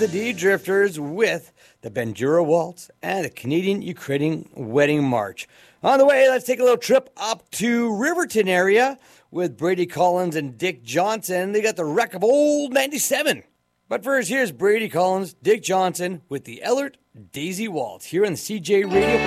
the D-Drifters with the Bandura Waltz and the Canadian-Ukrainian Wedding March. On the way, let's take a little trip up to Riverton area with Brady Collins and Dick Johnson. They got the wreck of old 97. But first, here's Brady Collins, Dick Johnson with the Ellert Daisy Waltz here on the CJ Radio.